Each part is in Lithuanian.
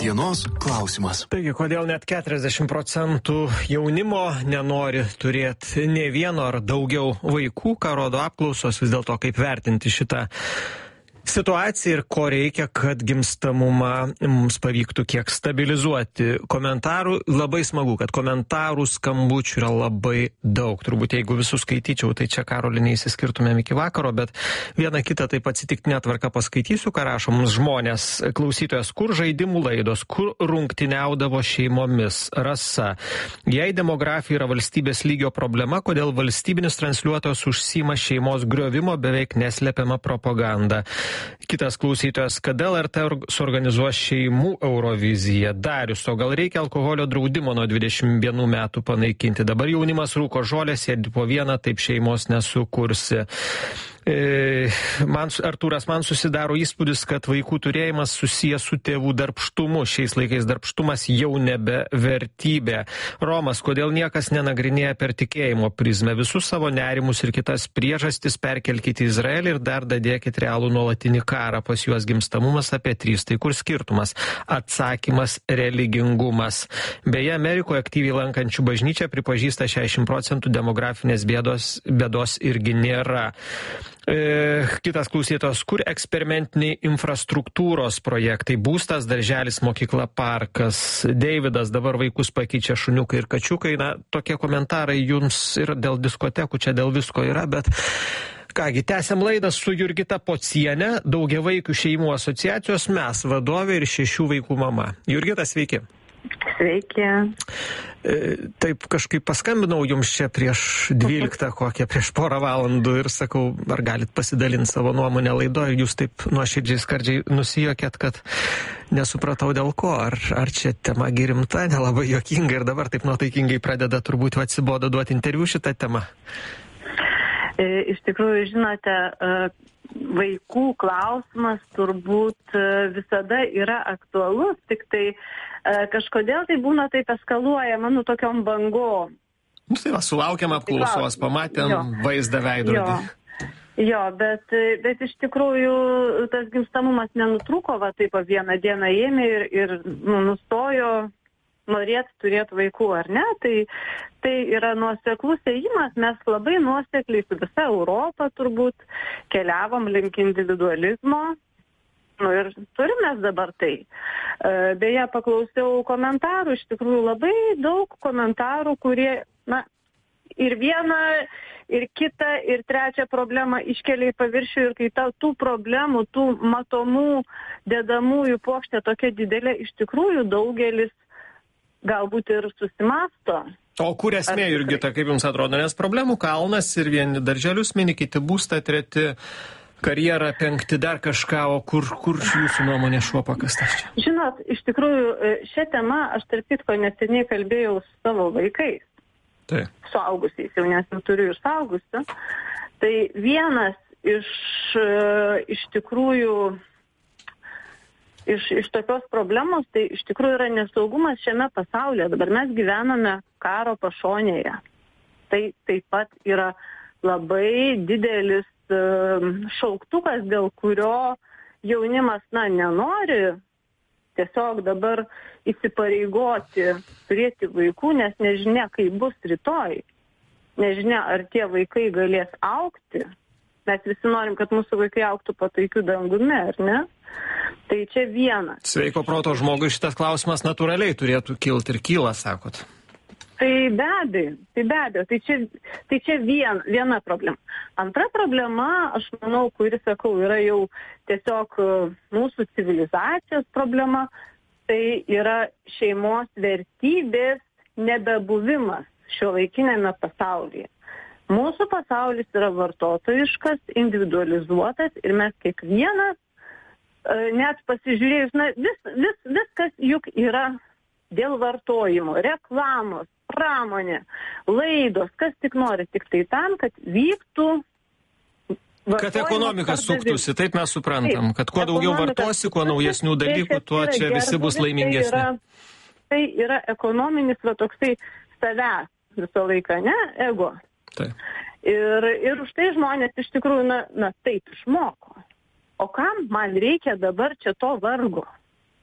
Dienos klausimas. Taigi, kodėl net 40% jaunimo nenori turėti ne vieno ar daugiau vaikų, ką rodo apklausos, vis dėlto kaip vertinti šitą situacija ir ko reikia, kad gimstamumą mums pavyktų kiek stabilizuoti. Komentarų labai smagu, kad komentarų skambučių yra labai daug. Turbūt jeigu visus skaityčiau, tai čia Karolį neįsiskirtumėm iki vakaro, bet vieną kitą taip atsitiktinę tvarką paskaitysiu, ką rašo mums žmonės. Klausytojas, kur žaidimų laidos, kur rungtyniaudavo šeimomis? Rasa. Jei demografija yra valstybės lygio problema, kodėl valstybinis transliuotojas užsima šeimos griovimo beveik neslepiama propaganda? Kitas klausytojas, kada LRT suorganizuos šeimų Euroviziją? Darius, o gal reikia alkoholio draudimo nuo 21 metų panaikinti? Dabar jaunimas rūko žolę, sėdi po vieną, taip šeimos nesukursi. Artūras, man susidaro įspūdis, kad vaikų turėjimas susijęs su tėvų darbštumu. Šiais laikais darbštumas jau nebe vertybė. Romas, kodėl niekas nenagrinėja per tikėjimo prizmę? Visus savo nerimus ir kitas priežastis perkelkite į Izraelį ir dar dadėkit realų nuolatinį karą. Pas juos gimstamumas apie 3. Tai kur skirtumas? Atsakymas - religingumas. Beje, Amerikoje aktyviai lankančių bažnyčią pripažįsta 60% demografinės bėdos irgi nėra. Kitas klausytojas, kur eksperimentiniai infrastruktūros projektai? Būstas, darželis, mokykla, parkas. Deividas, dabar vaikus pakeičia šuniukai ir kačiukai. Na, tokie komentarai jums ir dėl diskotekų, čia dėl visko yra, bet kągi, tęsiam laidą su Jurgita Pocienė, daugiavaikių šeimų asociacijos Mes vadovė ir 6 vaikų mama. Jurgita, sveiki. Sveiki. Taip kažkaip paskambinau jums čia prieš 12 kokią, prieš porą valandų ir sakau, ar galit pasidalinti savo nuomonę laidoje. Jūs taip nuoširdžiai skardžiai nusijokėt, kad nesupratau dėl ko. Ar čia tema rimta, nelabai juokinga ir dabar taip nuotaikingai pradeda turbūt atsibodo duoti interviu šitą temą? Iš tikrųjų, žinote, vaikų klausimas turbūt visada yra aktualus, tik tai kažkodėl tai būna taip eskaluojama, tokiom bangom. Tai va, sulaukėm apklausos, pamatėm vaizdą veidrodį. Jo, bet iš tikrųjų tas gimstamumas nenutrūko, va taip vieną dieną ėmė ir nustojo norėt turėti vaikų, ar ne? Tai yra nuoseklus ėjimas, mes labai nuosekliai su visa Europa turbūt keliavom link individualizmo. Ir turim mes dabar tai. Beje, paklausiau komentarų, iš tikrųjų labai daug komentarų, kurie, ir vieną, ir kitą, ir trečią problemą iškelia į paviršių ir kai tų problemų, tų matomų dedamųjų puokštė tokia didelė, iš tikrųjų daugelis galbūt ir susimasto. O kur esmė, Jurgita, kaip jums atrodo? Nes problemų kalnas ir vieni darželius mini, kiti būstą, treti karjerą, 5 dar kažką, o kur jūsų nuomonė šuo pakastas čia? Žinot, iš tikrųjų, šią temą aš tarp kitko neseniai kalbėjau su savo vaikais. Tai. Suaugusiais, jau nes jau turiu ir suaugusių. Tai vienas iš tikrųjų iš tokios problemos, tai iš tikrųjų yra nesaugumas šiame pasaulyje. Dabar mes gyvename karo pašonėje. Tai taip pat yra labai didelis šauktukas, dėl kurio jaunimas, nenori tiesiog dabar įsipareigoti turėti vaikų, nes nežinia, kaip bus rytoj. Nežinia, ar tie vaikai galės augti. Mes visi norim, kad mūsų vaikai augtų po taikiu dangumi, ar ne? Tai čia vienas. Sveiko proto žmogui šitas klausimas natūraliai turėtų kilti ir kyla, sakot. Tai be abejo. Tai čia viena problema. Antra problema, aš manau, kuri, sakau, yra jau tiesiog mūsų civilizacijos problema, tai yra šeimos vertybės nebebuvimas šiuolaikinėme pasaulyje. Mūsų pasaulis yra vartotojiškas, individualizuotas ir mes kiekvienas, net pasižiūrėjus, viskas juk yra dėl vartojimo, reklamos, pramonė, laidos, kas tik nori, tik tai tam, kad vyktų kad ekonomika suktųsi, taip mes suprantam, kad kuo daugiau vartosi, kuo naujesnių dalykų, tuo čia visi bus laimingesni. Tai yra ekonominis, toksai savęs visą laiką, ne, ego. Taip. Ir už tai žmonės iš tikrųjų, taip išmoko. O kam man reikia dabar čia to vargo?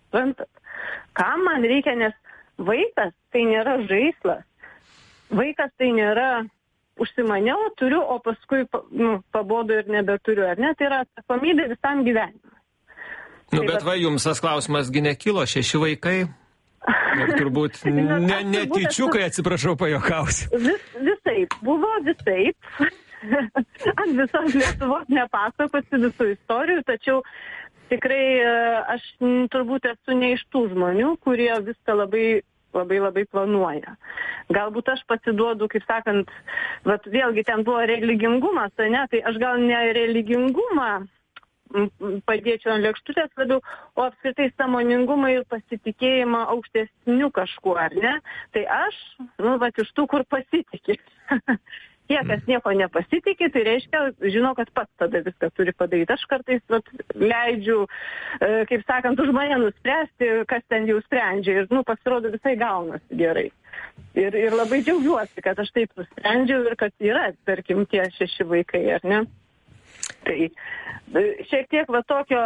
Suprantat? Kam man reikia, nes vaikas tai nėra žaislas. Vaikas tai nėra užsimaniau, turiu, o paskui pabodu ir nebeturiu, ar ne? Tai yra atsakomybė visam gyvenimui. Bet va, jums tas klausimas gi nekilo, 6 vaikai? Ir turbūt netyčiukai, atsiprašau, pajokausiu. Visaip, buvo visaip. Ant visos Lietuvos nepasakosiu visų istorijų, tačiau tikrai aš turbūt esu ne iš tų žmonių, kurie viską labai planuoja. Galbūt aš pasiduodu, kaip sakant, vėlgi ten buvo religingumas, ne, tai aš gal ne religingumą padėčiau ant lėkštutės labiau, o apskritai sąmoningumą ir pasitikėjimą aukštesniu kažkuo, ar ne? Tai aš, iš tų, kur pasitikė. Tie, kas nieko nepasitikė, tai reiškia, žino, kad pats tada viską turi padaryti. Aš kartais leidžiu, kaip sakant, už mane nuspręsti, kas ten jau sprendžia. Ir, pasirodo, visai gaunasi gerai. Ir labai džiaugiuosi, kad aš taip nusprendžiau ir kad yra, tarkim, tie 6 vaikai, ar ne? Tai šiek tiek tokio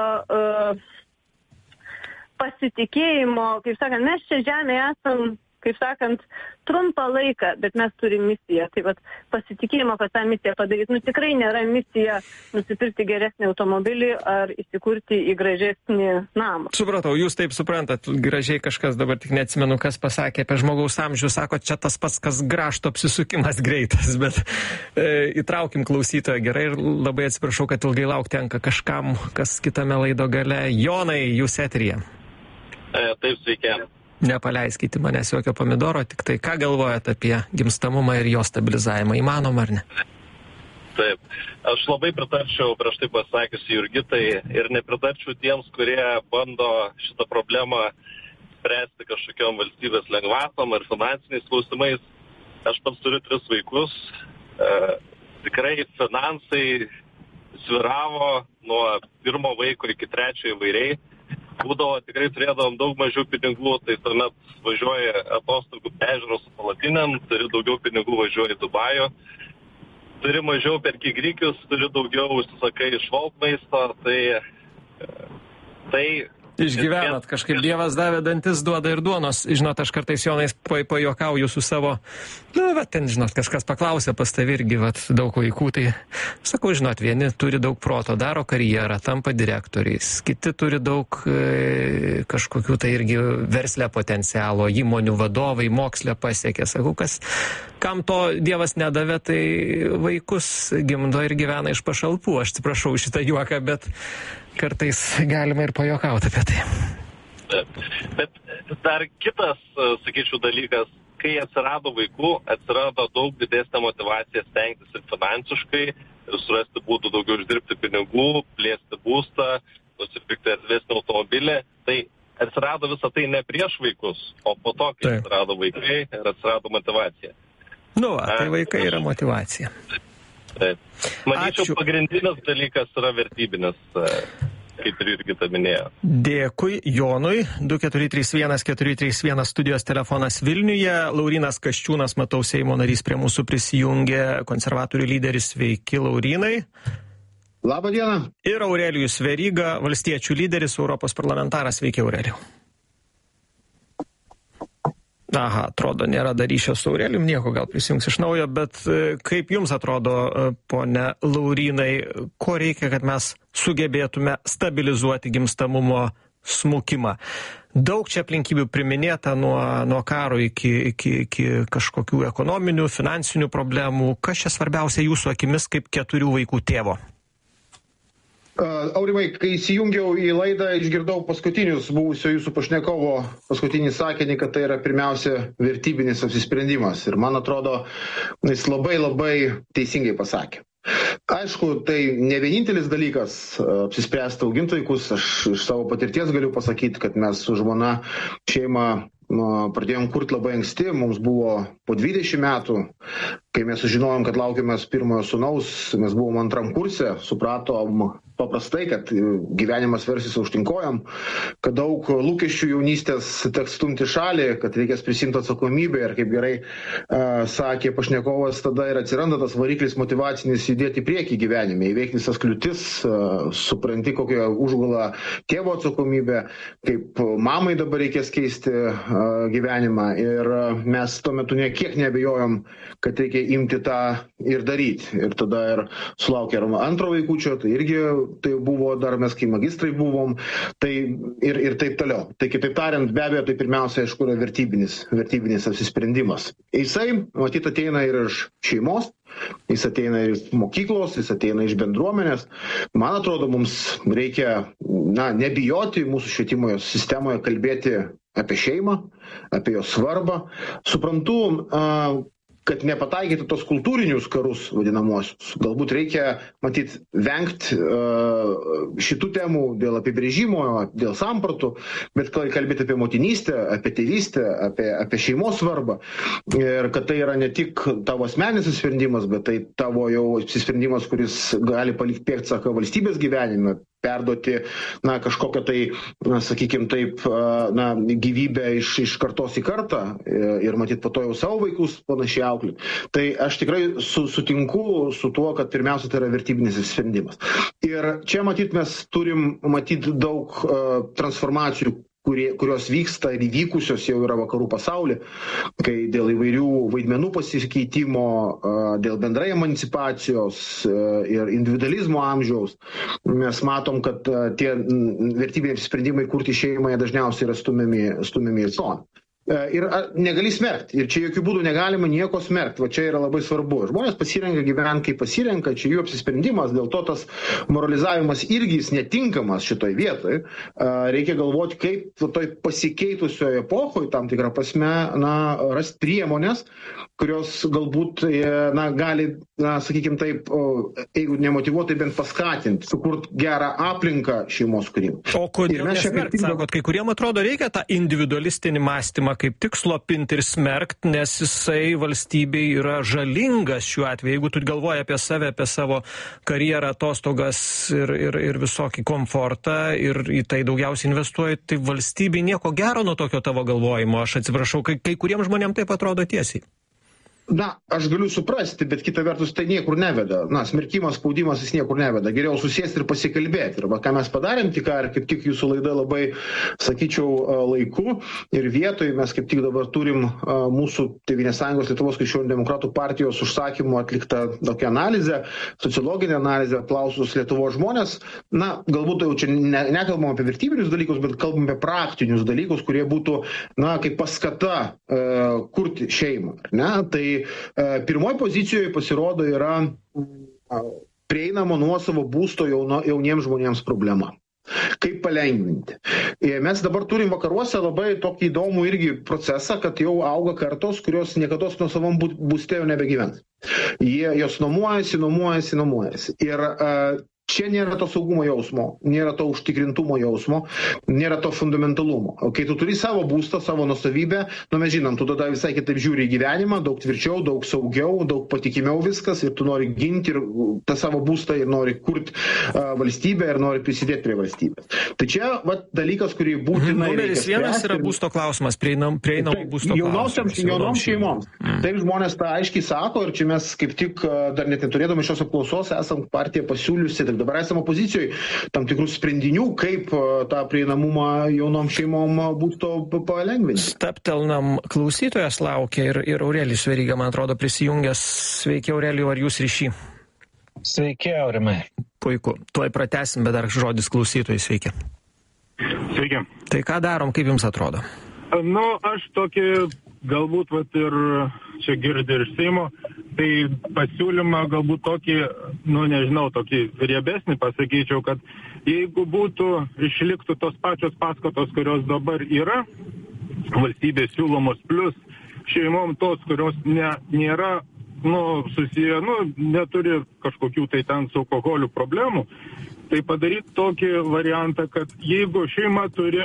pasitikėjimo, kaip sakant, mes čia žemėje esam, kaip sakant, trumpą laiką, bet mes turim misiją. Tai pasitikėjimo, kad tą misiją padaryti, tikrai nėra misija nusipirkti geresnį automobilį ar įsikurti į gražesnį namą. Supratau, jūs taip suprantat, gražiai kažkas, dabar tik neatsimenu, kas pasakė apie žmogaus amžių, sako, čia tas pats, kas grąžto apsisukimas greitas, bet įtraukim klausytoją gerai ir labai atsiprašau, kad ilgai laukti tenka kažkam, kas kitame laido gale. Jonai, jūs eteryje. Taip, sveiki. Nepaleiskite manęs jokio pomidoro, tik tai ką galvojat apie gimstamumą ir jo stabilizavimą, įmanoma ar ne? Taip, aš labai pritarčiau prieš tai pasakiusi Jurgitai ir nepritarčiau tiems, kurie bando šitą problemą spręsti kažkokiom valstybės lengvatom ar finansiniais klausimais. Aš pats turiu 3 vaikus, tikrai finansai sviravo nuo 1 vaiko iki 3 įvairiai. Būdavo, tikrai turėdavom daug mažiau pinigų, tai tuomet važiuoji atostogų ežero su palapinėm, turi daugiau pinigų, važiuoji į Dubajų, turi mažiau perki grikius, turi daugiau užsisakai iš maisto, tai išgyvenat, kažkaip Dievas davė dantis, duoda ir duonos. Žinot, aš kartais Jonais pajuokauju su savo, ten, žinot, kažkas paklausė pas tavį irgi, daug vaikų, tai sakau, žinot, vieni turi daug proto, daro karjerą, tampa direktoriais, kiti turi daug kažkokių tai irgi versle potencialo, įmonių vadovai, moksle pasiekė. Sakau, kam to Dievas nedavė, tai vaikus gimdo ir gyvena iš pašalpų. Aš atsiprašau šitą juoką, bet kartais galima ir pajuokauti apie tai. Bet dar kitas, sakyčiau, dalykas, kai atsirado vaikų, atsirado daug didesnė motyvacija stengtis ir finansiškai, ir surasti būdų daugiau uždirbti pinigų, plėsti būstą, nusipirkti erdvesnį automobilį. Tai atsirado visą tai ne prieš vaikus, o po to, kai atsirado vaikai ir atsirado motyvacija. Tai vaikai yra motyvacija. Taip. Manyčiau, pagrindinis dalykas yra vertybinis, kaip ir Jurgita minėjo. Dėkui Jonui. 2431 studijos telefonas Vilniuje. Laurynas Kasčiūnas, matau, Seimo narys prie mūsų prisijungė, konservatorių lyderis. Sveiki, Laurynai. Labą dieną. Ir Aurelijus Veryga, valstiečių lyderis, Europos parlamentaras. Sveiki, Aurelijau. Aha, atrodo, nėra dar ryšio su Aurelijum, nieko, gal prisijungs iš naujo, bet kaip jums atrodo, pone Laurynai, ko reikia, kad mes sugebėtume stabilizuoti gimstamumo smukimą? Daug čia aplinkybių priminėta nuo karo iki kažkokių ekonominių, finansinių problemų. Kas čia svarbiausia jūsų akimis kaip 4 vaikų tėvo? Aurimai, kai įsijungiau į laidą, išgirdau paskutinius buvusio jūsų pašnekovo paskutinį sakinį, kad tai yra pirmiausia vertybinis apsisprendimas. Ir man atrodo, jis labai teisingai pasakė. Aišku, tai ne vienintelis dalykas apsispręsti auginti vaikus. Aš iš savo patirties galiu pasakyti, kad mes su žmona šeimą pradėjom kurti labai anksti, mums buvo po 20 metų, kai mes sužinojom, kad laukiamės pirmojo sūnaus, mes buvom 2 kurse, supratom paprastai, kad gyvenimas versis aukštinkojam, kad daug lūkesčių jaunystės teks stumti šalį, kad reikės prisimti atsakomybę ir kaip gerai sakė pašnekovas, tada ir atsiranda tas variklis motyvacinis judėti priekį gyvenime, įveikti visas kliūtis, supranti, kokią užgula tėvo atsakomybė, kaip mamai dabar reikės keisti gyvenimą ir mes tuo metu niekiek neabejojom, kad reikia imti tą ir daryti. Ir tada ir sulaukė antro vaikučio, tai irgi tai buvo dar mes, kai magistrai buvom, tai ir taip toliau. Tai kitaip tariant, be abejo, tai pirmiausia, aišku, yra vertybinis apsisprendimas. Jisai, matyt, ateina ir iš šeimos, jis ateina ir iš mokyklos, jis ateina iš bendruomenės. Man atrodo, mums reikia nebijoti mūsų švietimo sistemoje kalbėti apie šeimą, apie jos svarbą. Suprantu, kad nepataikyti tos kultūrinius karus vadinamosius. Galbūt reikia, matyt, vengti šitų temų dėl apibrėžimo, dėl sampratų, bet kalbėti apie motinystę, apie tėvystę, apie šeimos svarbą. Ir kad tai yra ne tik tavo asmeninis apsisprendimas, bet tai tavo jau apsisprendimas, kuris gali palikti pėdsaką valstybės gyvenime, perduoti kažkokią tai, sakykime taip, gyvybę iš kartos į kartą ir matyt po to jau savo vaikus panašiai auklėti. Tai aš tikrai sutinku su tuo, kad pirmiausia tai yra vertybinis sprendimas. Ir čia matyt mes turim daug transformacijų, kurios vyksta ir įvykusios jau yra vakarų pasaulyje, kai dėl įvairių vaidmenų pasikeitimo, dėl bendrai emancipacijos ir individualizmo amžiaus, mes matom, kad tie vertybiniai sprendimai kurti šeimą dažniausiai yra stumiami į šoną. Ir negali smerkti. Ir čia jokių būdų negalima nieko smerkti. Va čia yra labai svarbu. Žmonės pasirenka gyventi, kaip pasirenka, čia jų apsisprendimas, dėl to tas moralizavimas irgi jis netinkamas šitoj vietoj. Reikia galvoti, kaip toj pasikeitusioje epochoje, tam tikrą prasme, rasti priemonės, kurios galbūt gali, sakykime taip, jeigu nemotyvuotai, bent paskatinti, sukurti gerą aplinką šeimos kūrimui. O kodėl nesmerkt, sakot, kai kuriem atrodo reikia tą individualistinį mąstymą kaip tik slopinti ir smerkt, nes jisai valstybei yra žalingas šiuo atveju. Jeigu tu galvoji apie save, apie savo karjerą, atostogas ir visokį komfortą ir į tai daugiausiai investuoji, tai valstybei nieko gero nuo tokio tavo galvojimo. Aš atsiprašau, kai kuriem žmonėm taip atrodo tiesiai. Aš galiu suprasti, bet kita vertus tai niekur neveda. Smerkimas, spaudimas jis niekur neveda. Geriau susėsti ir pasikalbėti. Ir ką mes padarėm tik, ir kaip tik jūsų laida labai, sakyčiau, laiku ir vietoje. Mes kaip tik dabar turim mūsų Tėvynės sąjungos Lietuvos krikščionių demokratų partijos užsakymu atliktą tokią analizę, sociologinę analizę, apklausus Lietuvos žmonės. Galbūt jau čia nekalbam apie vertybinius dalykus, bet kalbam apie praktinius dalykus, kurie būtų, kaip paskata kurti šeimą. Tai pirmoji pozicijoje pasirodo yra prieinamo nuosavo būsto jauniems žmonėms problema. Kaip palengvinti. Mes dabar turim vakaruose labai tokį įdomų irgi procesą, kad jau auga kartos, kurios niekados nuosavam būste jau nebegyvens. Jos nuomojasi. Ir čia nėra to saugumo jausmo, nėra to užtikrintumo jausmo, nėra to fundamentalumo. O kai tu turi savo būstą, savo nuosavybę, mes žinom, tu tada visai kitaip žiūri į gyvenimą, daug tvirčiau, daug saugiau, daug patikimiau viskas ir tu nori ginti ir tą savo būstą ir nori kurti valstybę ir nori prisidėti prie valstybės. Tai čia dalykas, kurį būtinai numeris vienas yra būsto klausimas, prieinamo būsto klausimas. Jaunoms šeimoms. Taip žmonės tą aiškiai sako ir čia mes kaip tik dar net neturėdami šios apklausos esam partija pasiūliusi, dabar esame opozicijoje tam tikrų sprendinių, kaip tą prieinamumą jaunom šeimom būsto palengvinti. Staptelnam, klausytojas laukia ir Aurelijus Veryga, man atrodo, prisijungęs. Sveiki, Aurelijau, ar jūs ryšį? Sveiki, Aurimai. Puiku. Tuoj pratęsim, bet dar žodis klausytojai. Sveiki. Sveiki. Tai ką darom, kaip jums atrodo? Aš tokį, galbūt ir čia girdi iš Seimo, tai pasiūlymą galbūt tokį, tokį riebesnį pasakyčiau, kad jeigu išliktų tos pačios paskatos, kurios dabar yra, valstybės siūlomos plus šeimom tos, kurios nėra, susiję, neturi kažkokių tai ten su alkoholiu problemų, tai padaryti tokį variantą, kad jeigu šeima turi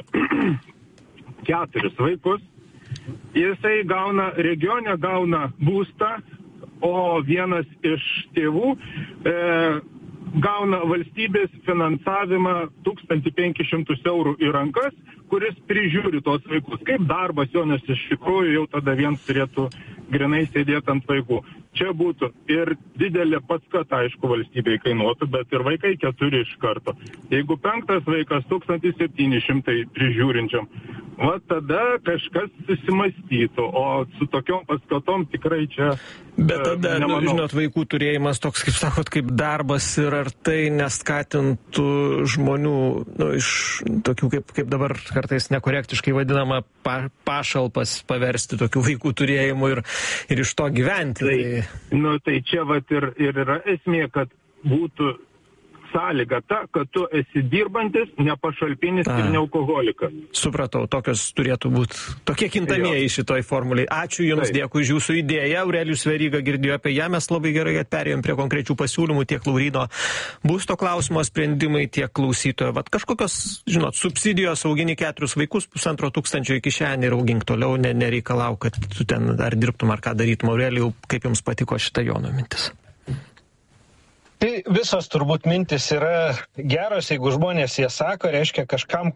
4 vaikus, jisai regione gauna būstą, o vienas iš tėvų gauna valstybės finansavimą 1500 eurų į rankas, kuris prižiūri tos vaikus. Kaip darbas jo, nes iš tikrųjų jau tada viens turėtų grinai sėdėti ant vaikų. Čia būtų ir didelė paskata, aišku, valstybei kainuotų, bet ir vaikai 4 iš karto. Jeigu 5 vaikas 1700 prižiūrinčiam, va tada kažkas susimastytų, o su tokiom paskatom tikrai čia Bet tada, žinot, vaikų turėjimas toks, kaip sakot, kaip darbas ir ar tai neskatintų žmonių, iš tokių, kaip dabar kartais nekorektiškai vadinama, pašalpas paversti tokių vaikų turėjimu ir iš to gyventi. Tai čia vat ir yra esmė, kad būtų sąlyga ta, kad tu esi dirbantis, nepašalpinis ir nealkoholikas. Supratau, tokios turėtų būti, tokie kintamieji šitoj formuliai. Ačiū Jums, dėkui už Jūsų idėją. Aurelijus Veryga girdėjo apie ją, mes labai gerai perėjom prie konkrečių pasiūlymų, tiek Lauryno būsto klausimo sprendimai, tiek klausytojo. Vat kažkokios, žinot, subsidijos, augini 4 vaikus, 1500 į kišenį ir augink toliau, nereikalau, kad tu ten ar dirbtum, ar ką darytum. Aurelijau, kaip Jums patiko šita Jono mintis? Tai visos turbūt mintis yra geros, jeigu žmonės jie sako, reiškia kažkam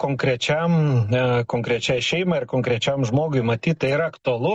konkrečiai šeimai ir konkrečiam žmogui matyti, tai yra aktualu.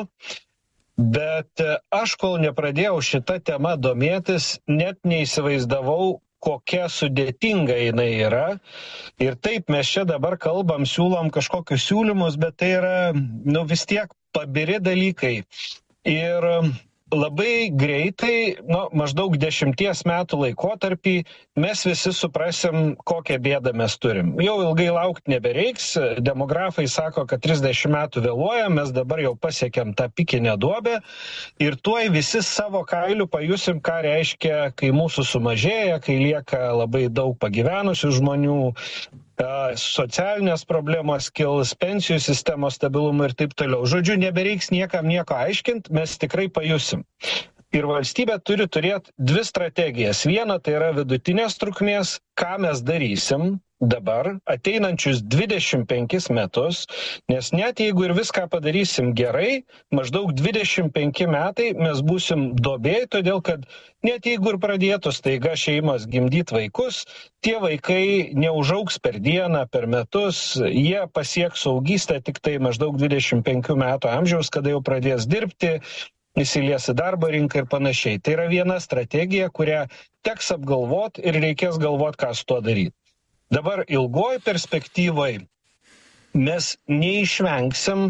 Bet aš, kol nepradėjau šitą temą domėtis, net neįsivaizdavau, kokia sudėtinga jinai yra. Ir taip mes čia dabar kalbam, siūlom kažkokius siūlymus, bet tai yra, vis tiek pabiri dalykai. Ir labai greitai, maždaug 10 metų laikotarpį, mes visi suprasim, kokią bėdą mes turim. Jau ilgai laukti nebereiks, demografai sako, kad 30 metų vėluoja, mes dabar jau pasiekėm tą pikinę duobę ir tuoj visi savo kailių pajusim, ką reiškia, kai mūsų sumažėja, kai lieka labai daug pagyvenusių žmonių, socialinės problemos kils, pensijų sistemos stabilumą ir taip toliau. Žodžiu, nebereiks niekam nieko aiškinti, mes tikrai pajusim. Ir valstybė turi turėti 2 strategijas. Viena tai yra vidutinės trukmės, ką mes darysim dabar, ateinančius 25 metus, nes net jeigu ir viską padarysim gerai, maždaug 25 metai mes būsim duobėj, todėl kad net jeigu ir pradėtų staiga šeimos gimdyti vaikus, tie vaikai neužaugs per dieną, per metus, jie pasieks suaugystę tik tai maždaug 25 metų amžiaus, kada jau pradės dirbti, įsilies į darbo rinką ir panašiai. Tai yra viena strategija, kurią teks apgalvoti ir reikės galvoti, ką su tuo daryti. Dabar ilgoj perspektyvoj mes neišvengsim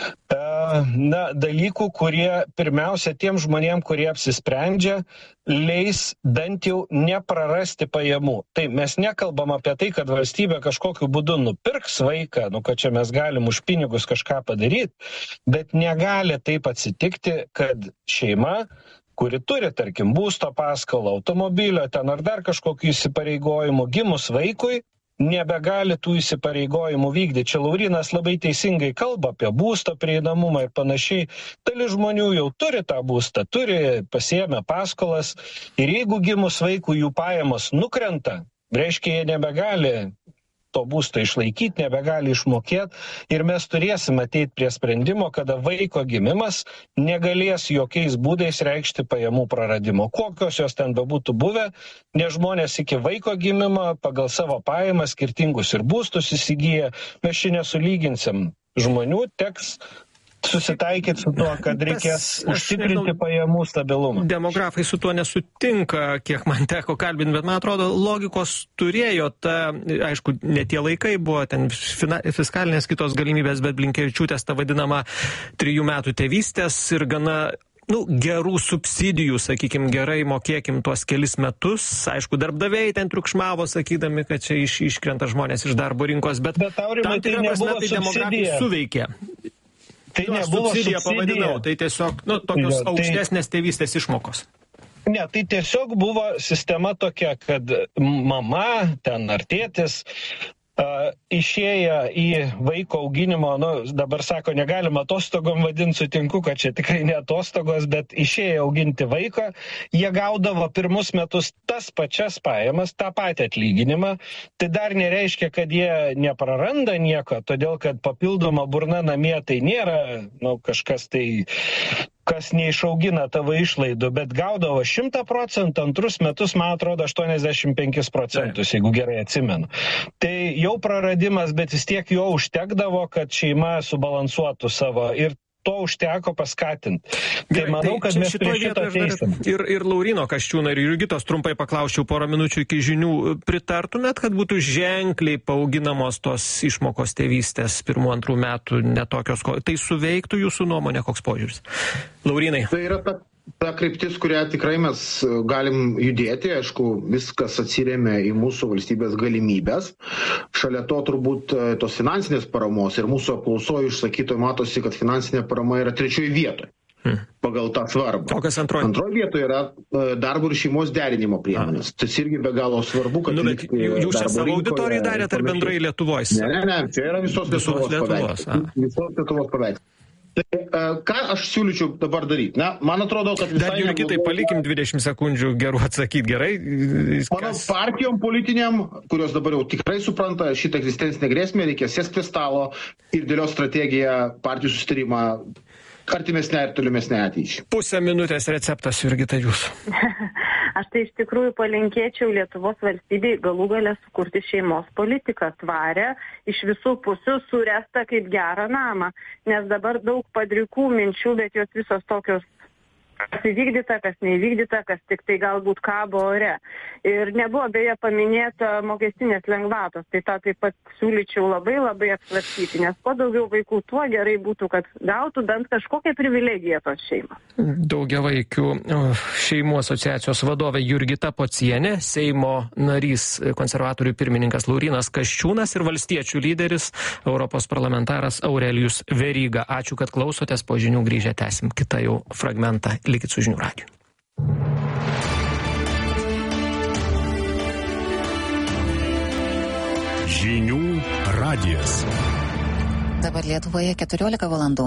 dalykų, kurie pirmiausia tiem žmonėm, kurie apsisprendžia, leis bent jau neprarasti pajamų. Tai mes nekalbam apie tai, kad valstybė kažkokiu būdu nupirks vaiką, kad čia mes galim už pinigus kažką padaryti, bet negali taip atsitikti, kad šeima, kuri turi, tarkim, būsto paskolą, automobilio, ten ar dar kažkokių įsipareigojimų, gimus vaikui, nebegali tų įsipareigojimų vykdyti. Čia Laurynas labai teisingai kalba apie būsto prieinamumą ir panašiai. Dalis žmonių jau turi tą būstą, pasiėmę paskolas ir jeigu gimus vaikui jų pajamos nukrenta, reiškia, jie nebegali to būsto išlaikyti, nebegali išmokėti ir mes turėsim ateiti prie sprendimo, kada vaiko gimimas negalės jokiais būdais reikšti pajamų praradimo. Kokios jos ten bebūtų buvę, nes žmonės iki vaiko gimimo pagal savo pajamas skirtingus ir būstus įsigyja, mes čia nesulyginsim. Žmonių teks susitaikyti su tuo, kad reikės užtikrinti pajamų stabilumą. Demografai su tuo nesutinka, kiek man teko kalbinti, bet man atrodo, logikos turėjo aišku, ne tie laikai buvo, ten fiskalinės kitos galimybės, bet Blinkevičiūtės ta vadinama 3 metų tėvystės ir gana gerų subsidijų, sakykim, gerai mokėkim tuos kelis metus. Aišku, darbdaviai ten triukšmavo, sakydami, kad čia iškrenta žmonės iš darbo rinkos, bet Aurimai, tam tikrą prasme tai demografai suveikė. Tai nebuvo subsidija. Pavadinau, tai tiesiog tokios aukštesnės tėvystės išmokos. Ne, tai tiesiog buvo sistema tokia, kad mama ten ar tėtis išėję į vaiko auginimo, dabar sako, negalima atostogom vadinti, sutinku, kad čia tikrai ne atostogos, bet išėję auginti vaiką, jie gaudavo pirmus metus tas pačias pajamas, tą patį atlyginimą. Tai dar nereiškia, kad jie nepraranda nieko, todėl kad papildoma burna namie tai nėra kažkas tai kas neišaugina tavo išlaidų, bet gaudavo 100%, antrus metus, man atrodo, 85%, jeigu gerai atsimenu. Tai jau praradimas, bet vis tiek jo užtekdavo, kad šeima subalansuotų savo ir to užteko paskatinti. Tai manau, kad mes prie šito teisim. Ir Lauryno Kasčiūno, ir Jurgitos trumpai paklausčiau porą minučių iki žinių. Pritartumėt, kad būtų ženkliai paauginamos tos išmokos tėvystės 1-2 metų netokios, tai suveiktų jūsų nuomonė, koks požiūris? Laurynai. Tai yra ta kryptis, kurią tikrai mes galim judėti, aišku, viskas atsiremia į mūsų valstybės galimybės. Šalia to turbūt tos finansinės paramos ir mūsų apklausoje išsakytoje matosi, kad finansinė parama yra 3 vietoje pagal tą svarbą. O kas antroji? Antroji vietoje yra darbo ir šeimos derinimo priemonės. Tas irgi be galo svarbu, kad... Jūs čia savo auditorijai darėte ar bendrai Lietuvos? Ne, čia yra visos Lietuvos paveikslas. Visos Lietuvos paveikslas. Tai ką aš siūlyčiau dabar daryti? Na, man atrodo, kad visai... Dar Jurgitai palikim 20 sekundžių gerų atsakyti, gerai? Mano partijom politiniam, kurios dabar jau tikrai supranta šitą egzistencinę grėsmę, reikės sėsti prie stalo ir dėlioti strategiją, partijų susitarimą artimesnė ir tolimesnė ateičiai. Pusę minutės receptas, Jurgita, jūs. Aš tai iš tikrųjų palinkėčiau Lietuvos valstybei galų galę sukurti šeimos politiką tvarę, iš visų pusių surestą kaip gerą namą, nes dabar daug padrikų minčių, bet jos visos tokios kas įvykdyta, kas neįvykdyta, kas tik tai galbūt kabo ore. Ir nebuvo beje paminėta mokestinės lengvatos, tai tą taip pat siūlyčiau labai apsvarstyti, nes kuo daugiau vaikų, tuo gerai būtų, kad gautų bent kažkokią privilegiją tos šeimos. Daugiavaikių šeimų asociacijos vadovė Jurgita Pocienė, Seimo narys konservatorių pirmininkas Laurynas Kasčiūnas ir valstiečių lyderis, Europos parlamentaras Aurelijus Veryga. Ačiū, kad klausotės, po žinių grįžę tęsim kitą jau fragmentą. Likit su žinių radiju. Žinių radijas. Dabar Lietuvoje 14 valandų.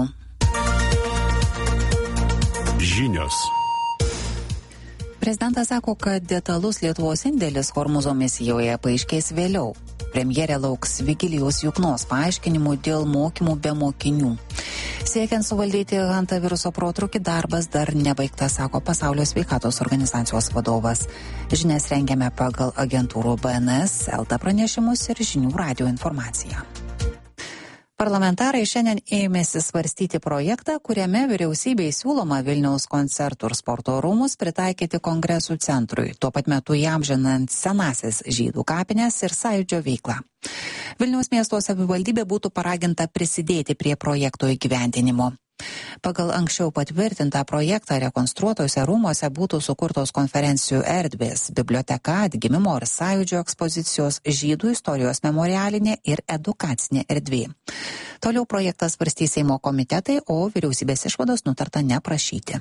Žinios. Prezidentas sako, kad detalus Lietuvos indėlis Hormūzo misijoje paaiškės vėliau. Premjerė lauks Vigilijos Juknos paaiškinimų dėl mokymų be mokinių. Siekiant suvaldyti hantaviruso protrūkį, darbas dar nebaigtas, sako Pasaulio sveikatos organizacijos vadovas. Žinias rengiame pagal agentūrų BNS, LT pranešimus ir žinių radijo informaciją. Parlamentarai šiandien ėmėsi svarstyti projektą, kuriame vyriausybei siūloma Vilniaus koncertų ir sporto rūmus pritaikyti kongresų centrui, tuo pat metu įamžinant senasis žydų kapines ir sąjūdžio veiklą. Vilniaus miesto savivaldybė būtų paraginta prisidėti prie projekto įgyvendinimo. Pagal anksčiau patvirtintą projektą rekonstruotose rūmose būtų sukurtos konferencijų erdvės, biblioteka, atgimimo ir sąjūdžio ekspozicijos, žydų istorijos memorialinė ir edukacinė erdvė. Toliau projektas svarstys Seimo komitetai, o vyriausybės išvados nutarta neprašyti.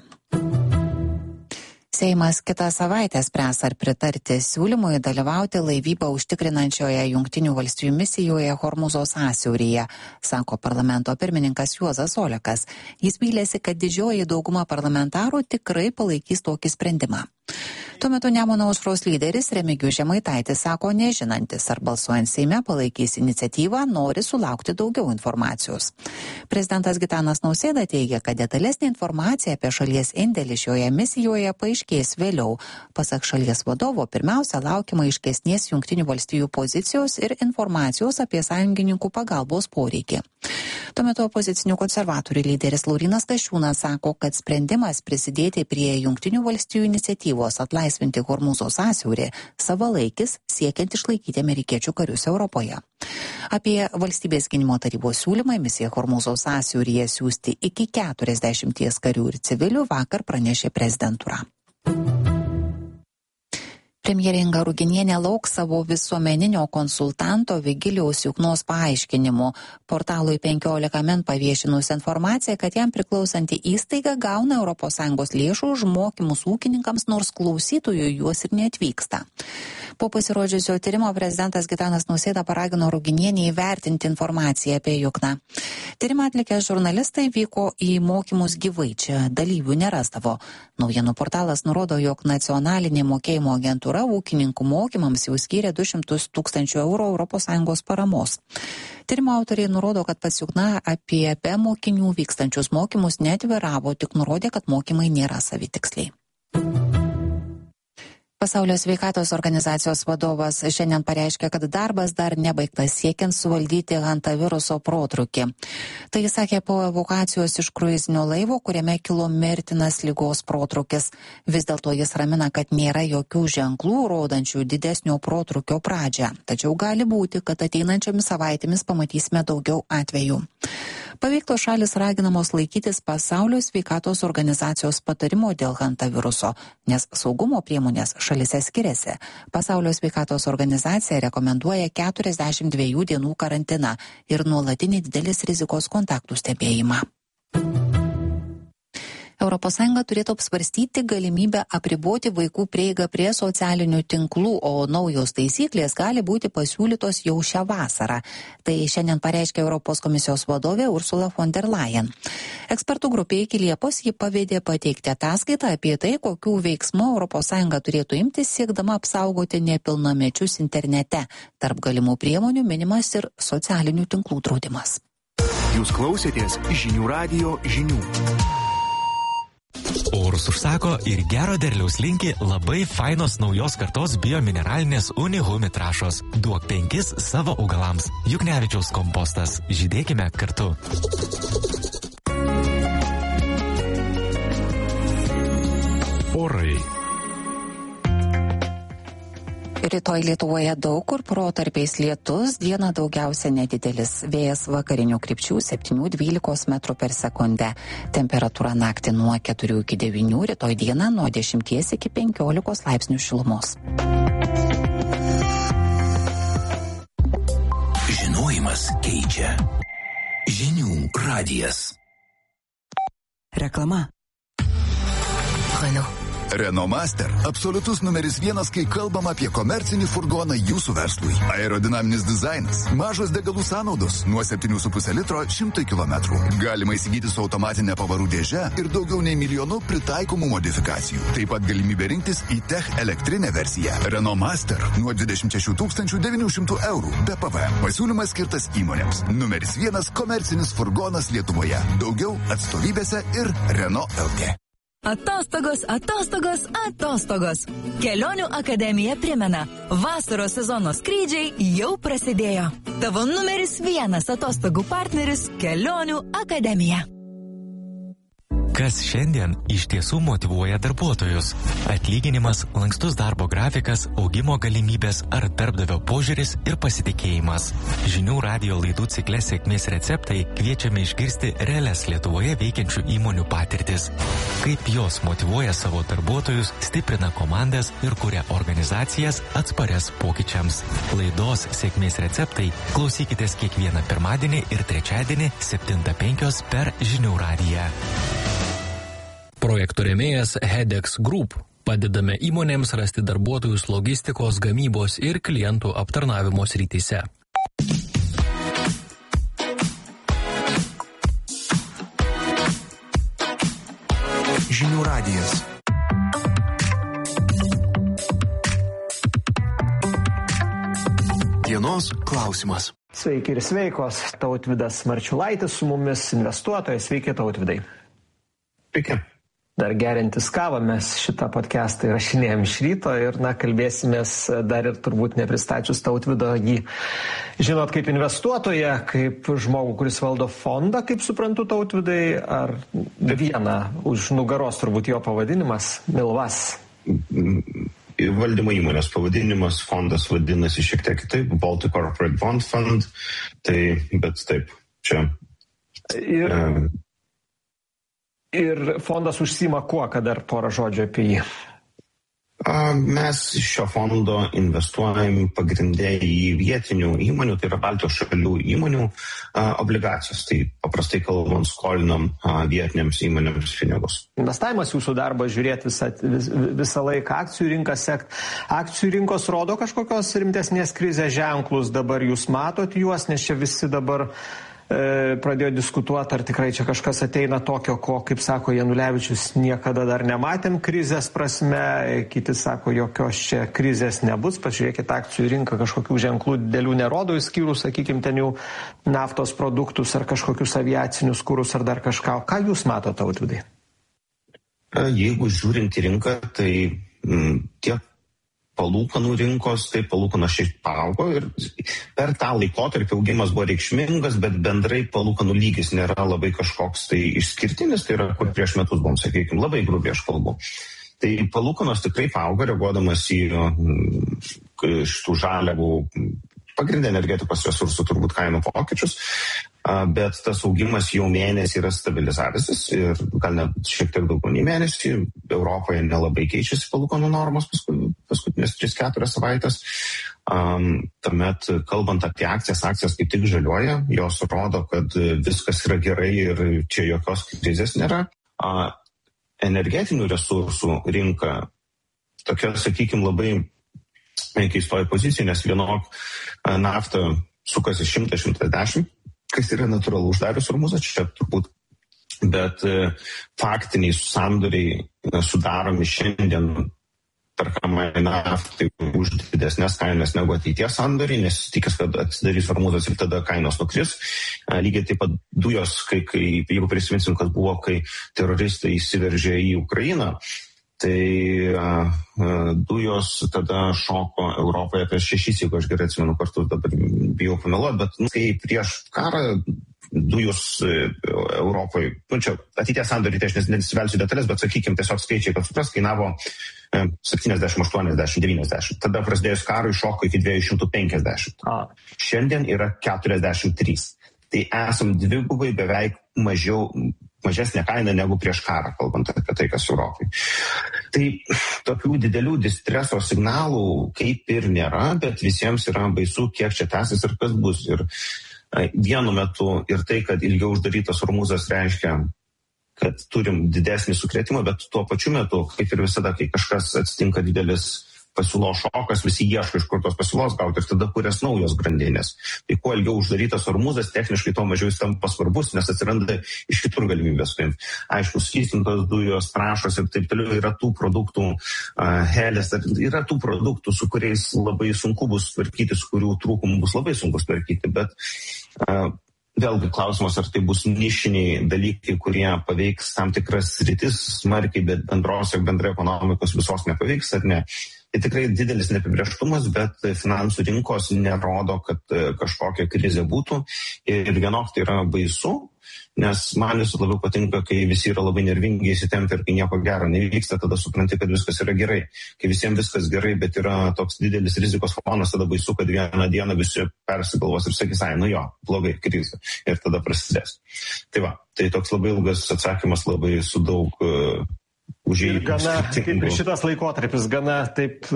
Seimas kitą savaitę spręs ar pritarti siūlymui dalyvauti laivybą užtikrinančioje Jungtinių valstijų misijoje Hormūzo sąsiauryje, sako parlamento pirmininkas Juozas Olekas. Jis vylėsi, kad didžioji dauguma parlamentarų tikrai palaikys tokį sprendimą. Tuo metu Nemuno aušros lyderis Remigijus Žemaitaitis sako nežinantis, ar balsuojant Seime palaikys iniciatyvą, nori sulaukti daugiau informacijos. Prezidentas Gitanas Nausėda teigia, kad detalesnė informacija apie šalies indėlį šioje misijoje paaiškės vėliau. Pasak šalies vadovo, pirmiausia laukiama aiškesnės Jungtinių valstijų pozicijos ir informacijos apie sąjungininkų pagalbos poreikį. Tuo metu opozicinių konservatorių lyderis Laurynas Kasčiūnas sako, kad sprendimas prisidėti prie Jungtinių valstijų iniciatyvos atlaisvinti Hormūzo sąsiaurį savalaikis, siekiant išlaikyti amerikiečių karius Europoje. Apie valstybės gynimo tarybos siūlymą misiją Hormūzo sąsiauryje siųsti iki 40 karių ir civilių vakar pranešė prezidentūra. Premjerė Inga Ruginienė lauks savo visuomeninio konsultanto Vigilijaus Juknos paaiškinimų. Portalui 15 min paviešinus informaciją, kad jam priklausanti įstaiga gauna ES lėšų už mokymus ūkininkams, nors klausytojų juos ir neatvyksta. Po pasirodžiusio tyrimo prezidentas Gitanas Nausėda paragino Ruginienę įvertinti informaciją apie Jukną. Tyrimą atlikę žurnalistai vyko į mokymus gyvai, čia dalyvių nerasdavo. Naujienų portalas nurodo, jog nacionalinė mokėjimo agentūra ūkininkų mokymams jau skyrė 200 000 eurų ES paramos. Tyrimo autoriai nurodo, kad pats Jukna apie be mokinių vykstančius mokymus neatviravo, tik nurodė, kad mokymai nėra savitiksliai. Pasaulio sveikatos organizacijos vadovas šiandien pareiškė, kad darbas dar nebaigtas siekiant suvaldyti hantaviruso protrūkį. Tai jis sakė po evakuacijos iš kruizinio laivo, kuriame kilo mirtinas ligos protrūkis. Vis dėlto jis ramina, kad nėra jokių ženklų rodančių didesnio protrūkio pradžią. Tačiau gali būti, kad ateinančiomis savaitėmis pamatysime daugiau atvejų. Paveiktos šalis raginamos laikytis Pasaulio sveikatos organizacijos patarimo dėl hantaviruso, nes saugumo priemonės šalise skiriasi. Pasaulio sveikatos organizacija rekomenduoja 42 dienų karantiną ir nuolatinį didelės rizikos kontaktų stebėjimą. ES turėtų apsvarstyti galimybę apriboti vaikų prieigą prie socialinių tinklų, o naujos taisyklės gali būti pasiūlytos jau šią vasarą. Tai šiandien pareiškė Europos komisijos vadovė Ursula von der Leyen. Ekspertų grupė iki Liepos ji pavedė pateikti ataskaitą apie tai, kokių veiksmų ES turėtų imtis siekdama apsaugoti nepilnamečius internete. Tarp galimų priemonių minimas ir socialinių tinklų draudimas. Jūs klausėtės Žinių radijo žinių. Orus užsako ir gero derliaus linki labai fainos naujos kartos biomineralinės Unihumi trąšos. Duok 5 savo augalams. Juknevičiaus kompostas. Žydėkime kartu. Orai. Rytoj Lietuvoje daug kur protarpiais lietus, dieną daugiausia nedidelis. Vėjas vakarinių krypčių 7-12 metrų per sekundę. Temperatūra naktį nuo 4 iki 9, rytoj dieną nuo 10 iki 15 laipsnių šilumos. Žinojimas keičia. Žinių radijas. Reklama. Renault Master – absoliutus numeris 1, kai kalbam apie komercinį furgoną jūsų verslui. Aerodinaminis dizainas, mažos degalų sąnaudos, nuo 7,5 litro 100 km. Galima įsigyti su automatinė pavarų dėže ir daugiau nei 1 000 000 pritaikomų modifikacijų. Taip pat galimybė rinktis e-Tech elektrinę versiją. Renault Master nuo 26 900 eurų be PVM. Pasiūlymas skirtas įmonėms. Numeris 1 komercinis furgonas Lietuvoje. Daugiau atstovybėse ir Renault LT. Atostogos, atostogos, atostogos. Kelionių akademija primena, vasaros sezono skrydžiai jau prasidėjo. Tavo numeris 1 atostogų partneris – Kelionių akademija. Kas šiandien iš tiesų motyvuoja darbuotojus? Atlyginimas, lankstus darbo grafikas, augimo galimybės ar darbdavio požiūris ir pasitikėjimas. Žinių radijo laidų cikle sėkmės receptai kviečiame išgirsti realias Lietuvoje veikiančių įmonių patirtis. Kaip jos motyvuoja savo darbuotojus, stiprina komandas ir kuria organizacijas atsparias pokyčiams. Laidos sėkmės receptai klausykitės kiekvieną pirmadienį ir trečiadienį 7:05 per Žinių radiją. Projekto rėmėjas Hedex Group. Padedame įmonėms rasti darbuotojus logistikos, gamybos ir klientų aptarnavimo srityse. Žinių radijas. Dienos klausimas. Sveiki ir sveikos. Tautvydas Marčiulaitis su mumis, investuotojas. Sveiki, Tautvidai. Sveiki. Dar gerintis kavą mes šitą podcastą įrašinėjom iš ryto ir, kalbėsimės dar ir turbūt nepristačius Tautvydo jį. Žinot, kaip investuotoją, kaip žmogų, kuris valdo fondą, kaip suprantu, Tautvydai, ar vieną už nugaros turbūt jo pavadinimas, Milvas? Valdymo įmonės pavadinimas, fondas vadinasi šiek tiek kitaip, Baltic Corporate Bond Fund, bet taip, čia. Ir fondas užsima kuo, kad dar porą žodžių apie jį? Mes šio fondo investuojam pagrindė į vietinių įmonių, tai yra Baltijos šalių įmonių obligacijas. Tai paprastai kalbant, skolinam vietiniams įmonėms pinigus. Investavimas jūsų darbas žiūrėti visą laiką akcijų rinką sekt. Akcijų rinkos rodo kažkokios rimtesnės krizės ženklus, dabar jūs matot juos, nes čia visi dabar pradėjo diskutuoti, ar tikrai čia kažkas ateina tokio, ko, kaip sako Janulevičius, niekada dar nematėm krizės prasme, kiti sako, jokios čia krizės nebus, pažiūrėkit, akcijų rinka kažkokių ženklų didelių nerodo, išskyrus, sakykime, ten jau naftos produktus ar kažkokius aviacinius kūrus ar dar kažką. Ką jūs matote, Tautvydai? Jeigu žiūrint į rinką, tai tiek palūkanų rinkos, tai palūkanos šiek paaugo ir per tą laikotarpį augimas buvo reikšmingas, bet bendrai palūkanų lygis nėra labai kažkoks tai išskirtinis, tai yra kur prieš metus buvom, sakykime, labai grubiai aš kalbu. Tai palūkanos tikrai paaugo, reaguodamas į šitų žaliavų pagrindinę energetikos resursų turbūt kainų pokyčius, bet tas augimas jau mėnesį yra stabilizavęsis ir gal net šiek tiek daugiau nei mėnesį. Europoje nelabai keičiasi palūkanų normos paskutinės 3-4 savaitės. Tuomet, kalbant apie akcijas kaip tik žaliuoja, jos rodo, kad viskas yra gerai ir čia jokios krizės nėra. Energetinių resursų rinka tokia, sakykime, labai keistoji pozicija, nes vienok nafta sukasi 100-110, kas yra natūralu uždarius Hormuzą, čia turbūt, bet faktiniai sandoriai sudaromi šiandien perkamai naftai už didesnės kainas negu ateities sandoriai, nes tikės, kad atsidarys Hormuzas ir tada kainos nukris. Lygiai taip pat dujos, jeigu prisiminsim, kas buvo, kai teroristai įsiveržė į Ukrainą, tai dujos tada šoko Europoje apie 6, jeigu aš gerai atsimenu kartus, dabar bijau pameluoti, bet kai prieš karą dujos Europoje, čia ateities sandoriai, tai aš nesivelsiu detalės, bet sakykime tiesiog skaičiai, kad supras, kainavo 70, 80, 90. Tada prasidėjus karui šoko iki 250. Šiandien yra 43. Tai esam dvigubai beveik mažesnė kaina negu prieš karą, kalbant apie tai, kas Europai. Tai tokių didelių distreso signalų kaip ir nėra, bet visiems yra baisu, kiek čia tęsis ir kas bus. Ir vienu metu ir tai, kad ilgiau uždarytas Hormuzas reiškia, kad turim didesnį sukrėtimą, bet tuo pačiu metu, kaip ir visada, kai kažkas atsitinka didelis pasiūlos šokas, visi ieško iš kur tos pasiūlos gauti ir tada kurias naujos grandinės. Tai kuo ilgiau uždarytas Hormuzas, techniškai to mažiau jis tampa svarbus, nes atsiranda iš kitur galimybės. Aišku, skystintos dujos, trąšos ir taip toliau yra tų produktų, helės, yra tų produktų, su kuriais labai sunku bus tvarkyti, su kurių trūkumų bus labai sunku tvarkyti, bet vėlgi klausimas, ar tai bus nišiniai dalykai, kurie paveiks tam tikras sritis smarkiai, bet bendrai ekonomikos visos nepaveiks ar ne. Tai tikrai didelis neapibrėžtumas, bet finansų rinkos nerodo, kad kažkokia krizė būtų ir vienok tai yra baisu, nes man vis labiau patinka, kai visi yra labai nervingi įsitempti ir kai nieko gero nevyksta, tada supranti, kad viskas yra gerai. Kai visiems viskas gerai, bet yra toks didelis rizikos fonas, tada baisu, kad vieną dieną visi persigalvos ir sakys, nu jo, blogai, krizė. Ir tada prasidės. Tai va, tai toks labai ilgas atsakymas, labai su daug ir gana, kaip ir šitas laikotarpis, gana taip,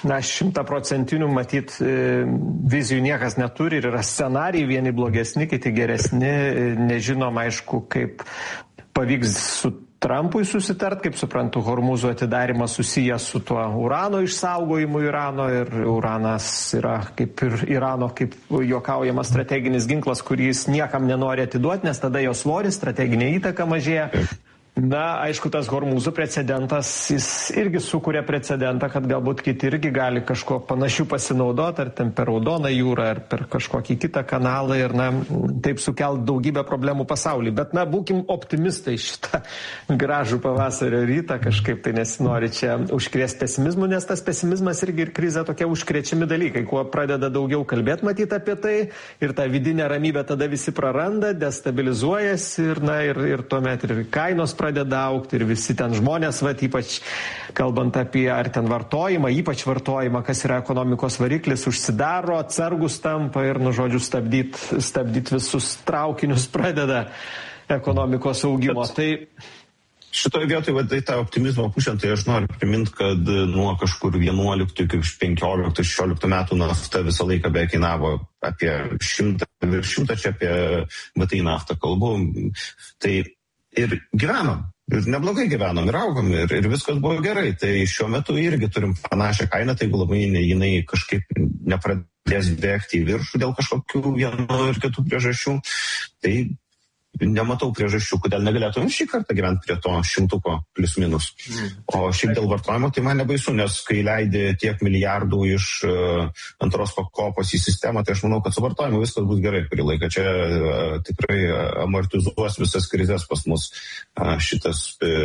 100% matyt, vizijų niekas neturi ir yra scenarijai, vieni blogesni, kiti geresni, nežinom, aišku, kaip pavyks su Trumpui susitart, kaip suprantu, Hormuzo atidarimas susijęs su tuo urano išsaugojimu Irano ir uranas yra kaip ir Irano, kaip juokaujamas strateginis ginklas, kurį jis niekam nenori atiduoti, nes tada jo svoris, strateginė įtaka mažėja. Na, aišku, tas Hormuzų precedentas, jis irgi sukuria precedentą, kad galbūt kiti irgi gali kažko panašių pasinaudoti, ar ten per Raudoną jūrą, ar per kažkokį kitą kanalą ir, na, taip sukelt daugybę problemų pasaulyje. Bet, na, būkim optimistai šitą gražų pavasario rytą, kažkaip tai nesinori čia užkrėsti pesimizmų, nes tas pesimizmas irgi ir krizė tokie užkrečiami dalykai. Kuo pradeda daugiau kalbėti, matyti apie tai ir tą vidinę ramybę tada visi praranda, destabilizuojasi ir, na, ir tuomet ir kainos pradeda augti ir visi ten žmonės, ypač kalbant apie ar ten vartojimą, ypač vartojimą, kas yra ekonomikos variklis, užsidaro, atsargus tampa ir, nu, žodžiu, stabdyt visus traukinius pradeda ekonomikos augimo. Tai šitoje vietoje, tai tą optimizmą pušiant, tai aš noriu priminti, kad nuo kažkur 11 iki 15-16 metų nafta visą laiką beveik kainavo apie 100, čia apie VTI naftą kalbu. Tai ir gyvenom, ir neblogai gyvenom, ir augom, ir viskas buvo gerai. Tai šiuo metu irgi turim panašią kainą, tai jeigu labai jinai kažkaip pradės bėgti į viršų dėl kažkokių vienų ir kitų priežasčių, tai nematau priežasčių, kodėl negalėtume šį kartą gyventi prie to 100 plius minus. O šiaip dėl vartojimo tai man nebaisu, nes kai leidi tiek milijardų iš antros pakopos į sistemą, tai aš manau, kad su vartojimu viskas bus gerai kurį laiką. Čia tikrai amortizuos visas krizės pas mus šitas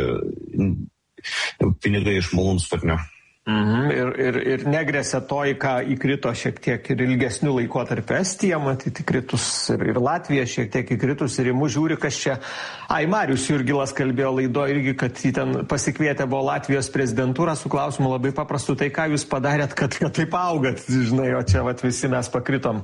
pinigai iš malūnsparnio. Ir negrėsia to, į ką įkrito šiek tiek ir ilgesnių laikotarpių Estija, matyti kritus, ir Latvija šiek tiek įkritus, ir įmu žiūri, kas čia. Marius Jurgilas kalbėjo laido irgi, kad jį ten pasikvietė buvo Latvijos prezidentūra su klausimu labai paprastu, tai ką jūs padarėt, kad taip augat, žinai, o čia visi mes pakritom.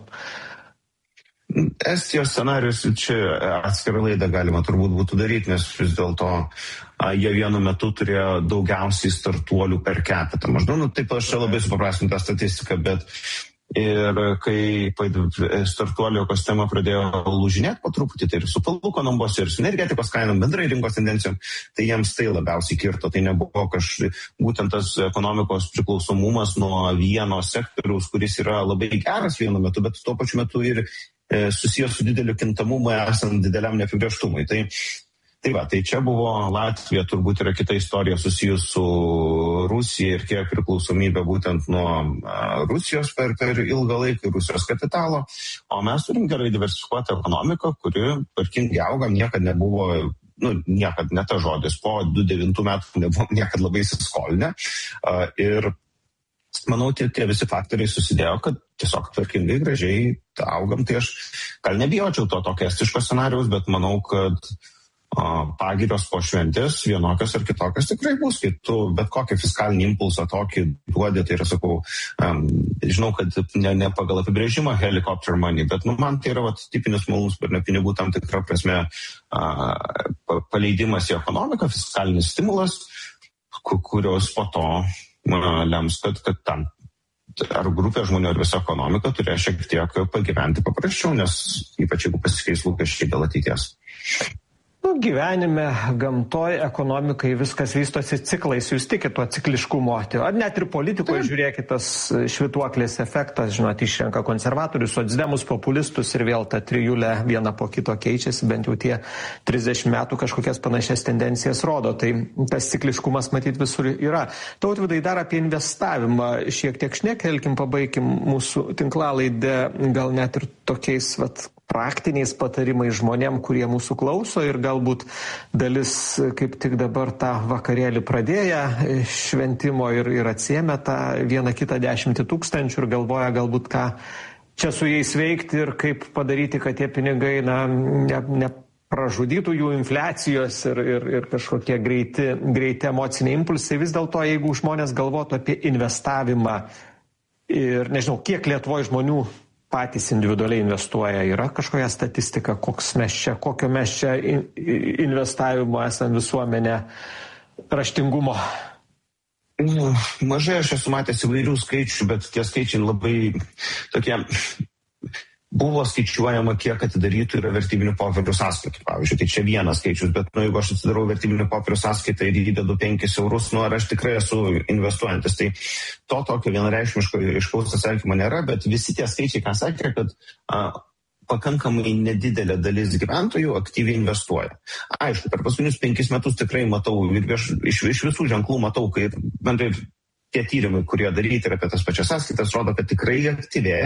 Estijos scenarius čia atskirą laidą galima turbūt būtų daryti, nes vis dėlto jie vienu metu turėjo daugiausiai startuolių per capita. Maždaug, taip aš čia labai supaprastinu tą statistiką, bet ir kai startuolių ekosistema pradėjo lūžinėti po truputį, tai ir su palūkanom buvo, ir su energetikos kainom, bendrai rinkos tendencijom, tai jiems tai labiausiai kirto. Tai nebuvo būtent tas ekonomikos priklausomumas nuo vieno sektoriaus, kuris yra labai geras vienu metu, bet tuo pačiu metu ir susijęs su dideliu kintamumu esant dideliam neapibrėžtumui. Tai čia buvo Latvija, turbūt yra kita istorija susijus su Rusija ir kiek priklausomybė būtent nuo Rusijos per ilgą laiką, Rusijos kapitalo, o mes turim gerai diversifikuotą ekonomiką, kuri tvarkingai auga, niekad nebuvo, niekad ne ta žodis, po 2009 metų nebuvo niekad labai įsiskolinę ir manau, tie visi faktoriai susidėjo, kad tiesiog tvarkingai, gražiai augam, tai aš gal nebijočiau to tokio estiško scenarijaus, bet manau, kad pagirios po šventės vienokios ar kitokios tikrai bus, kai tu bet kokį fiskalinį impulsą tokį duodi, tai yra, sakau, žinau, kad ne pagal apibrėžimą helicopter money, bet man tai yra tipinis malūnsparnio pinigų tam tikra prasme paleidimas į ekonomiką, fiskalinis stimulas, kurios po to lems, kad tam ar grupė žmonių ar visa ekonomika turėjo šiek tiek pagyventi paprasčiau, nes ypač jeigu pasikeis lūkesčiai dėl ateities. Gyvenime, gamtoj, ekonomikai viskas vystosi ciklais, jūs tikit tuo cikliškumo. Ar net ir politikoje žiūrėkit tas švytuoklės efektas, žinot, išrenka konservatorius, socdemus, populistus ir vėl ta trijulė viena po kito keičiasi, bent jau tie 30 metų kažkokias panašias tendencijas rodo. Tai tas cikliškumas matyt visur yra. Tautvydai, dar apie investavimą šiek tiek šnektelkim, pabaigim mūsų tinklalaidę, gal net ir tokiais praktiniais patarimais žmonėm, kurie mūsų klauso ir galbūt dalis kaip tik dabar tą vakarėlį pradėję šventimo ir atsiėmė tą 1-10 tūkstančių ir galvoja galbūt ką čia su jais veikti ir kaip padaryti, kad tie pinigai nepražudytų jų infliacijos ir kažkokie greiti emociniai impulsai. Vis dėlto, jeigu žmonės galvotų apie investavimą ir nežinau, kiek Lietuvoje žmonių patys individualiai investuoja, yra kažkokia statistika, kokio mes čia investavimo esam visuomenė raštingumo? Mažai aš esu matęs įvairių skaičių, bet tie skaičiai labai tokie. Buvo skaičiuojama, kiek atidarytų yra vertybinių popierių sąskaitų. Pavyzdžiui, tai čia vienas skaičius, bet jeigu aš atsidarau vertybinių popierių sąskaitą ir įdedu 5 eurus, ar aš tikrai esu investuojantis. Tai to tokio vienareikšmiško aiškaus atsakymo nėra, bet visi tie skaičiai, ką sakė, kad pakankamai nedidelė dalis gyventojų aktyviai investuoja. Aišku, per paskutinius 5 metus tikrai matau ir iš visų ženklų matau, kai bendrai tie tyrimai, kurie daryti ir apie tas pačias sąskaitas, rodo, kad tikrai aktyvėja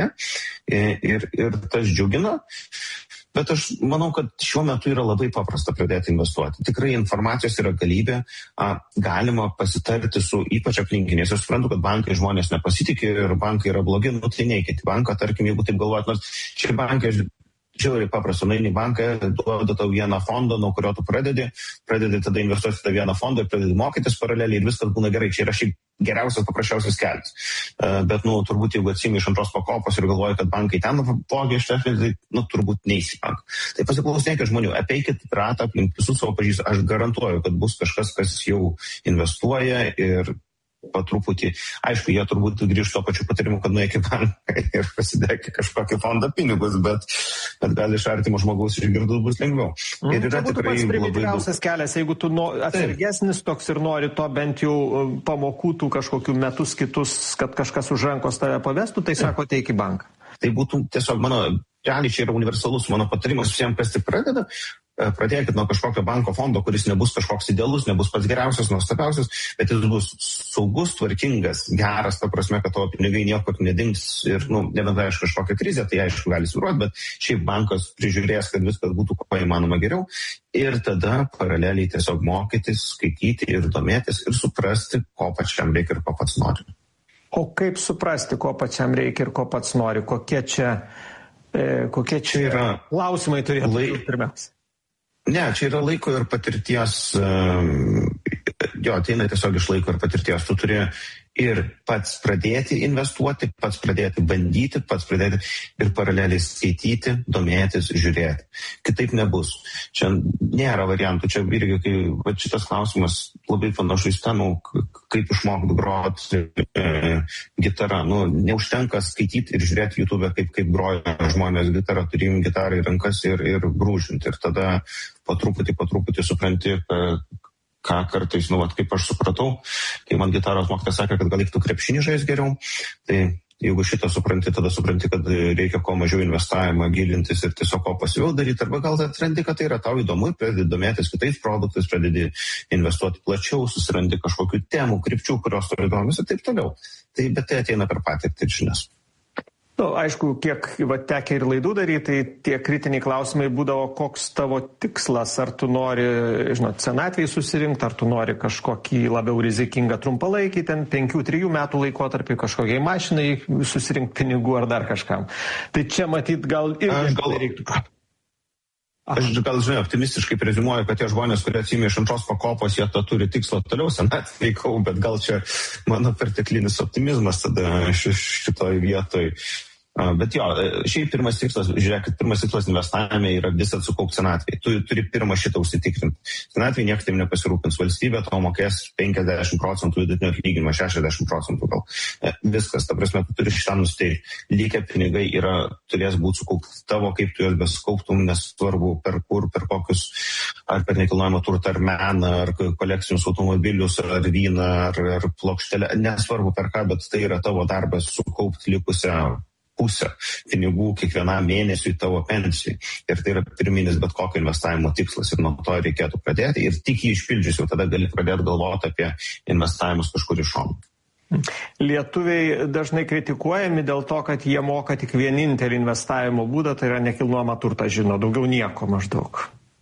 ir tas džiugina. Bet aš manau, kad šiuo metu yra labai paprasta pradėti investuoti. Tikrai informacijos yra galybė, galima pasitarti su ypač aplinkiniais. Aš suprantu, kad bankai žmonės nepasitikė ir bankai yra blogi, tai neikit į banką, tarkim, jeigu taip galvojat, nors šie bankai žiauriai paprasta, nueini į banką, duoda tau vieną fondą, nuo kurio tu pradedi tada investuoti tą vieną fondą ir pradedi mokytis paraleliai ir viskas būna gerai. Čia yra šiaip geriausias, paprasčiausias kelias. Bet, turbūt, jeigu atsimi iš antros pakopos ir galvoji, kad bankai ten vogė iš tavęs, tai, turbūt neisi banką. Tai pasiklausykite žmonių, apeikit ratą aplink visus savo pažįstamus. Aš garantuoju, kad bus kažkas, kas jau investuoja ir po truputį, aišku, jie turbūt grįžtų to pačiu patarimu, kad nueik į banką ir pasidėk kažkokį fondą pinigus, bet gal iš artimo žmogaus išgirdus bus lengviau. Ir yra tikrai pats primityviausias kelias, jeigu tu atsargesnis toks ir nori to bent jau pamokų tų kažkokių metus kitus, kad kažkas už rankos tave pavestų, tai sako, teik į banką. Tai būtų tiesiog realiai čia yra universalus mano patarimas visiems, kas tik pradeda. Pradėkit nuo kažkokio banko fondo, kuris nebus kažkoks idealus, nebus pats geriausias, nuostabiausias, bet jis bus saugus, tvarkingas, geras, ta prasme, kad tavo pinigai niekur nedings ir, nebent aišku kažkokią krizę, tai aišku gali svyruoti, bet šiaip bankas prižiūrės, kad viskas būtų kuo įmanoma geriau ir tada paraleliai tiesiog mokytis, skaityti ir domėtis ir suprasti, ko pačiam reikia ir ko pats nori. O kaip suprasti, ko pačiam reikia ir ko pats nori? Kokie čia yra klausimai turėtų būti pirmiausia? Ne, čia yra laiko ir patirties, ateina tiesiog iš laiko ir patirties. Tu turi ir pats pradėti investuoti, pats pradėti bandyti, pats pradėti ir paraleliai skaityti, domėtis, žiūrėti. Kitaip nebus. Čia nėra variantų. Čia irgi, šitas klausimas labai panašus temų, kaip išmokti groti gitarą. Neužtenka skaityti ir žiūrėti YouTube, kaip groja žmonės gitarą, turi imti gitarą į rankas ir grūžinti. Ir tada po truputį supranti, ką kartais, kaip aš supratau, kai man gitaros mokytojas sakė, kad gal reiktų krepšinį žaisti geriau, tai jeigu šitą supranti, tada supranti, kad reikia kuo mažiau investavimą gilintis ir tiesiog ko pasyviau daryti, arba gal atrandi, kad tai yra tau įdomu, pradedi domėtis kitais produktais, pradedi investuoti plačiau, susirandi kažkokių temų, krypčių, kurios turi įdomus ir taip toliau. Bet tai ateina per patirtį ir žinias. Aišku, kiek tekę ir laidų daryti, tai tie kritiniai klausimai būdavo, koks tavo tikslas, ar tu nori, senatvėj susirinkti, ar tu nori kažkokį labiau rizikingą trumpalaikį, 5-3 metų laikotarpį kažkokiai mašinai susirinkti pinigų ar dar kažkam. Tai čia matyt gal irgi reiktų. Aš gal, optimistiškai preziumuoju, kad tie žmonės, kurie atsiėmė iš antros pakopos, jie turi tikslą toliau senatvėj veikau, bet gal čia mano perteklinis optimizmas tada šitoj vietoj. Bet šiaip pirmas tikslas investavime yra visą sukaupti senatvėj. Tu turi pirmą šitą užsitikrinti. Senatvėj niekas taip nepasirūpins. Valstybė tau mokės 50% vidutinio atlyginimo, 60% gal. Viskas, ta prasme, tu turi šitą nusteikti. Likę pinigai turės būti sukaupti tavo, kaip tu juos besukauptum, nesvarbu per kur, per kokius, ar per nekilnojamą turtą, ar meną, ar kolekcinius automobilius, ar vyną, ar plokštelę. Nesvarbu per ką, bet tai yra tavo darbas sukaupti likusią pusę pinigų kiekvienam mėnesiui tavo pensijai. Ir tai yra pirminis bet kokio investavimo tikslas ir nuo to reikėtų pradėti. Ir tik jį išpildžius jau tada gali pradėti galvoti apie investavimus kažkur iš šono. Lietuviai dažnai kritikuojami dėl to, kad jie moka tik vienintelį investavimo būdą, tai yra nekilnojamą turtą žino, daugiau nieko maždaug.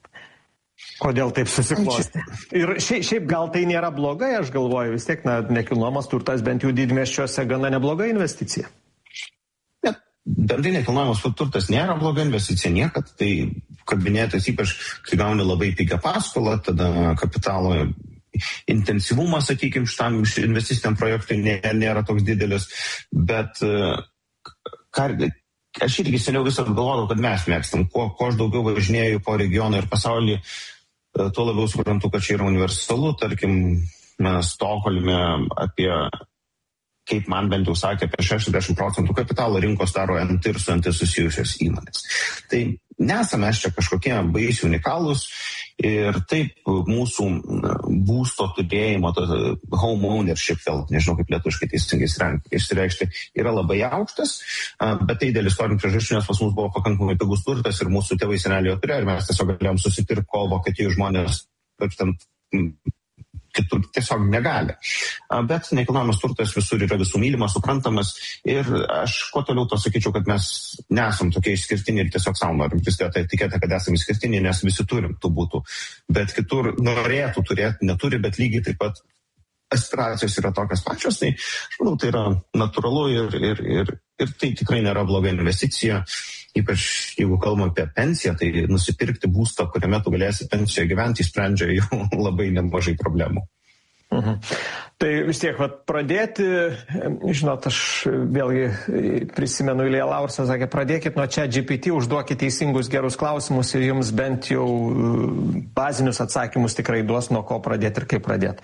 Kodėl taip susiklosti? Ir šiaip gal tai nėra blogai, aš galvoju, vis tiek nekilnojamas turtas bent jau didmiesčiuose gana nebloga investicija. Bendrai nekilnojamas turtas nėra bloga investicija niekad, tai kabinėtas ypač, kai gauni labai pigią paskolą, tada kapitalo intensyvumas, sakykime, šitam investiciniam projektui nėra toks didelis, bet aš irgi seniau visą galvodavau, kad mes mėgstam, kuo aš daugiau važinėju po regioną ir pasaulį, tuo labiau suprantu, kad čia yra universalu, tarkim, Stokholme apie kaip man bent jau sakė, apie 60% kapitalo rinkos daro NT ir su NT susijusios įmonės. Tai nesame čia kažkokie baisiai unikalūs ir taip mūsų būsto turėjimo, home ownership, nežinau kaip lietuviškai teisingai išsireikšti, yra labai aukštas, bet tai dėl istorinių priežasčių, nes pas mus buvo pakankamai pigus turtas ir mūsų tėvai seneliai turėjo ir mes tiesiog galėjom susipirkti, kol Vokietijos žmonės kitur tiesiog negali. Bet nekilnojamas turtas visur yra visų mylimas, suprantamas ir aš kuo toliau to sakyčiau, kad mes nesam tokie išskirtiniai ir tiesiog savo norim prisidėti etiketę, kad esame išskirtiniai, nes visi turim tų būtų. Bet kitur norėtų turėti, neturi, bet lygiai taip pat aspiracijos yra tokios pačios, tai aš manau, tai yra natūralu ir tai tikrai nėra bloga investicija. Ypač jeigu kalbam apie pensiją, tai nusipirkti būstą, kuriame tu galėsi pensijoje gyventi, sprendžia jau labai nemažai problemų. Tai vis tiek, pradėti, žinot, aš vėlgi prisimenu, Ilja Laursas sakė, pradėkit nuo ChatGPT, užduokit teisingus gerus klausimus ir jums bent jau bazinius atsakymus tikrai duos, nuo ko pradėti ir kaip pradėti.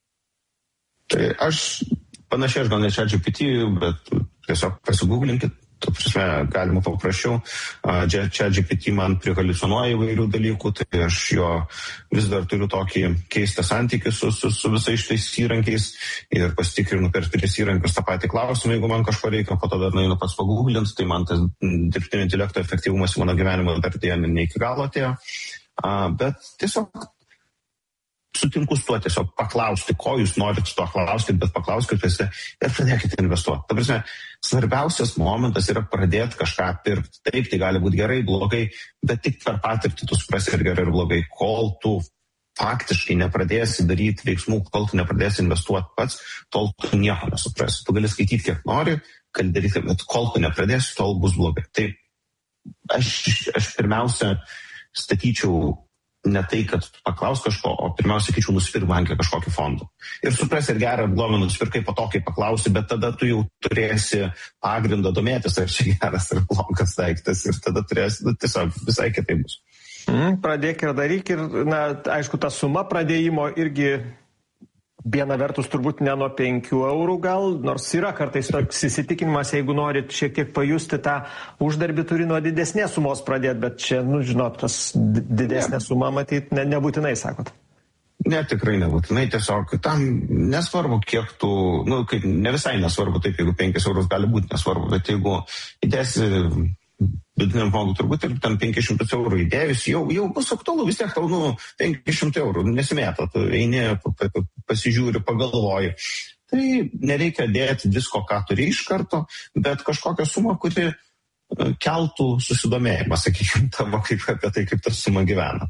Tai panašiai aš gal ne ChatGPT, bet tiesiog pasigūglinkit tu prasme, galima paprasčiau. Čia GPT man prihaliucionuoja įvairių dalykų, tai aš jo vis dar turiu tokį keistą santykį su visais šitais įrankiais ir pasitikrinu per 3 įrankius tą patį klausimą, jeigu man kažko reikia, po to dar nueinu pats paguglinti, tai man tas dirbtinio intelekto efektyvumas į mano gyvenimo dar ne iki galo atėjo. Bet tiesiog sutinku su tuo, tiesiog paklausti, ko jūs norit su to klauskit, bet paklauskit ir pradėkite investuoti. Ta prasme, svarbiausias momentas yra pradėti kažką pirkti. Taip, tai gali būti gerai, blogai, bet tik per patirtį tu suprasi ir gerai ir blogai. Kol tu faktiškai nepradėsi daryti veiksmų, kol tu nepradėsi investuoti pats, tol tu nieko nesuprasi. Tu gali skaityti kiek nori, gali daryti, bet kol tu nepradėsi, tol bus blogai. Tai aš pirmiausia statyčiau ne tai, kad paklaus kažko, o pirmiausia, sakyčiau, nusipirk bankę kažkokį fondą. Ir suprasi, ir gerą, ir blogą nusipirkai po to, kai paklausi, bet tada tu jau turėsi pagrindą domėtis, ar čia geras ar blogas daiktas, ir tada turėsi, tiesiog visai kitaip bus. Pradėk ir daryk, ir, aišku, ta suma pradėjimo irgi viena vertus turbūt ne nuo 5 eurų gal, nors yra kartais toks įsitikinimas, jeigu norit šiek tiek pajusti tą uždarbį, turi nuo didesnės sumos pradėti, bet čia, žinot, tas didesnė suma matyt nebūtinai, sakot. Ne, tikrai nebūtinai, tiesiog tam nesvarbu, kiek tu, kaip ne visai nesvarbu, taip, jeigu 5 eurus gali būti nesvarbu, bet jeigu įdėsi vidutiniam žmogui turbūt ir tam 500 eurų įdėjus, jau bus aktualu, vis tiek tau 500 eurų, nesimėta, tu eini, pasižiūri, pagalvoji. Tai nereikia dėti visko, ką turi iš karto, bet kažkokią sumą, kuri keltų susidomėjimą, sakykime, tavo kaip apie tai, kaip ta suma gyvena.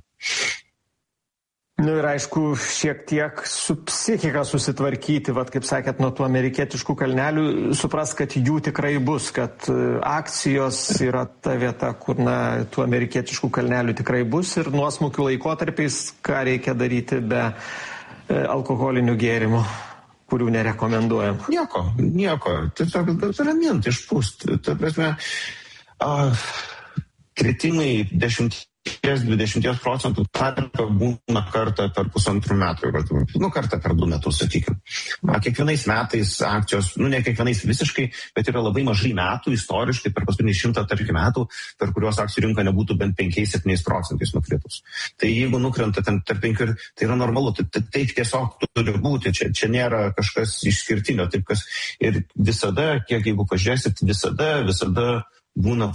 Ir aišku, šiek tiek su psichika susitvarkyti, kaip sakėt, nuo tų amerikietiškų kalnelių, supras, kad jų tikrai bus, kad akcijos yra ta vieta, kur tų amerikietiškų kalnelių tikrai bus ir nuosmukių laikotarpiais, ką reikia daryti be alkoholinių gėrimų, kurių nerekomenduojam. Nieko. Tiesiog raminti, išpūsti. Ta prasme, kritimai 10-20% tarp būna kartą per 1,5 metų, kartą per 2 metus, sakykime. Kiekvienais metais akcijos, ne kiekvienais visiškai, bet yra labai mažai metų istoriškai per paskutinį 100 metų, per kuriuos akcijų rinka nebūtų bent 5-7% nukritus. Tai jeigu nukrenta ten tarp 5, tai yra normalu, taip tiesiog turi būti, čia nėra kažkas išskirtinio, taip kas ir visada, kiek jeigu pažiūrėsit, visada būna